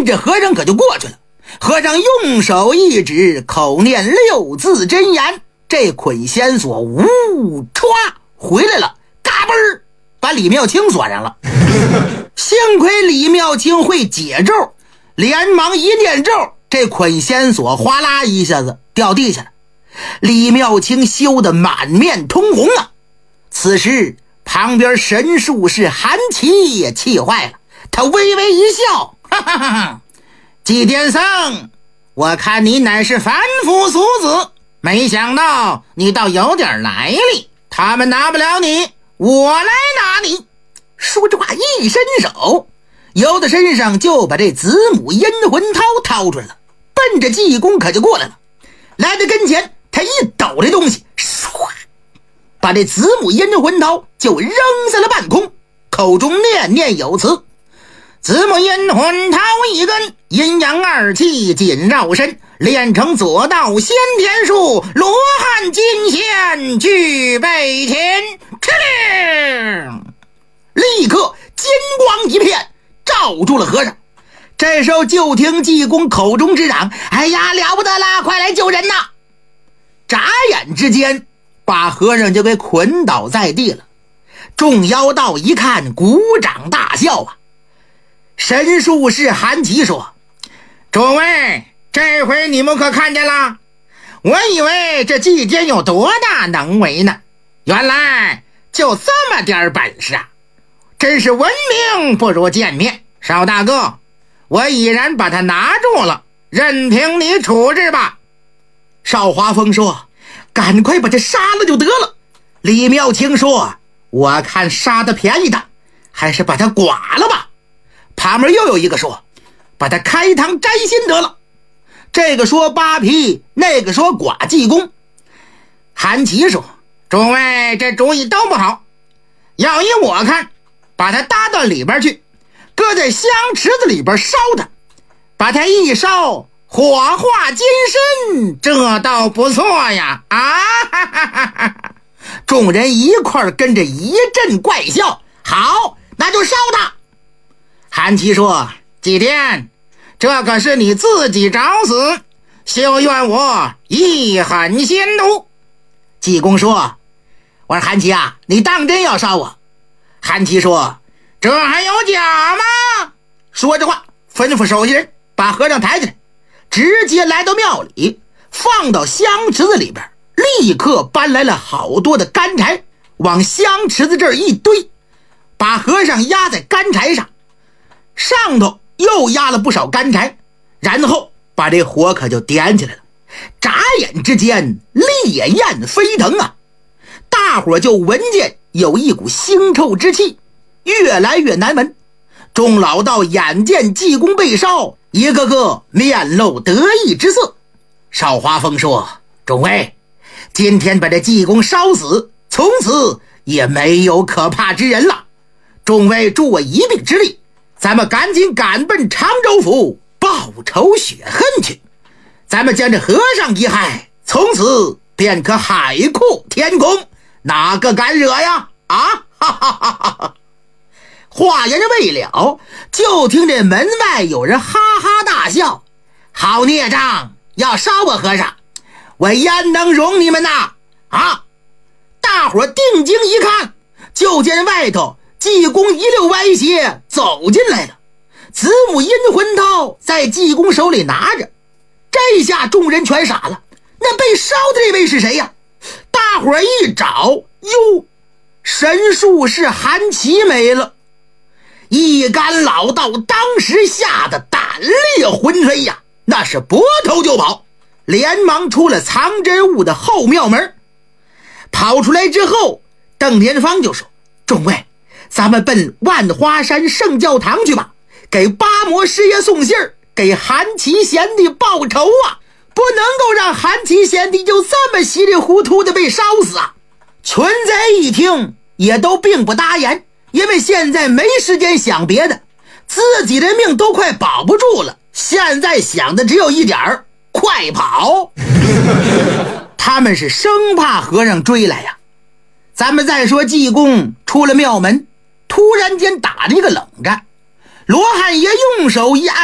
着和尚可就过去了。和尚用手一指，口念6字真言，这捆仙索呜歘回来了，嘎嘣儿把李妙清锁上了。幸亏李妙清会解咒，连忙一念咒，这捆仙索哗啦一下子掉地下了。李妙清羞得满面通红啊！此时旁边神术士韩琦也气坏了，他微微一笑，哈哈哈哈，祭天僧，我看你乃是凡夫俗子，没想到你倒有点来历，他们拿不了你，我来拿你。说这话一伸手，由他身上就把这子母阴魂绦掏出来了，奔着济公可就过来了。来到跟前，他一抖这东西，唰，把这子母阴魂绦就扔在了半空，口中念念有词：子母阴魂绦一根，阴阳二气紧绕身，练成左道先天术，罗汉金仙具备天。立刻金光一片，罩住了和尚。这时候就听济公口中之嚷：哎呀，了不得了，快来救人呐！眨眼之间把和尚就给捆倒在地了。众妖道一看，鼓掌大笑啊。神术士韩琦说：诸位，这回你们可看见了，我以为这济公有多大能为呢，原来就这么点本事啊，真是闻名不如见面。邵大哥，我已然把他拿住了，任凭你处置吧。邵华峰说：赶快把他杀了就得了。李妙清说：我看杀的便宜的，还是把他剐了吧。旁边又有一个说：把他开膛摘心得了。这个说扒皮，那个说剐济公。韩琦说：诸位，这主意都不好，要依我看，把他搭到里边去，搁在香池子里边烧他，把他一烧，火化金身，这倒不错呀！啊哈哈哈哈！众人一块跟着一阵怪笑。好，那就烧他。韩琦说：济天，这可是你自己找死，休怨我一狠心毒。济公说：我说韩琦啊，你当真要烧我？韩琦说：这还有假吗？说着话，吩咐手下人把和尚抬起来，直接来到庙里，放到香池子里边，立刻搬来了好多的干柴，往香池子这儿一堆，把和尚压在干柴上，上头又压了不少干柴，然后把这火可就点起来了。眨眼之间，烈焰飞腾啊！大伙就闻见有一股腥臭之气，越来越难闻。众老道眼见济公被烧，一个个面露得意之色。邵华峰说：众位，今天把这济公烧死，从此也没有可怕之人了。众位助我一臂之力，咱们赶紧赶奔常州府报仇雪恨去。咱们将这和尚一害，从此便可海阔天空，哪个敢惹呀？啊哈哈哈哈！话言未了，就听这门外有人哈哈大笑：好孽障，要烧我和尚，我焉能容你们呐！啊！大伙定睛一看，就见外头济公一溜歪斜走进来了，子母阴魂绦在济公手里拿着。这下众人全傻了，那被烧的这位是谁呀？大伙一找，哟，神术士韩琦没了。一干老道当时吓得胆裂魂飞呀，那是拨头就跑，连忙出了藏真悟的后庙门。跑出来之后，邓莲芳就说：众位，咱们奔万花山圣教堂去吧，给八魔师爷送信儿，给韩琦贤弟报仇啊！不能够让韩琦贤弟就这么稀里糊涂的被烧死啊！群贼一听也都并不答言，因为现在没时间想别的，自己的命都快保不住了，现在想的只有一点儿：快跑！他们是生怕和尚追来呀。咱们再说济公出了庙门，突然间打了一个冷战，罗汉爷用手一按